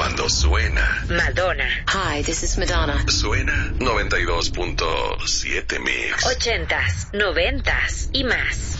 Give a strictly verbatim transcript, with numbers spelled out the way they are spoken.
Cuando suena Madonna. Hi, this is Madonna. Suena noventa y dos punto siete Mix. Ochentas, noventas y más.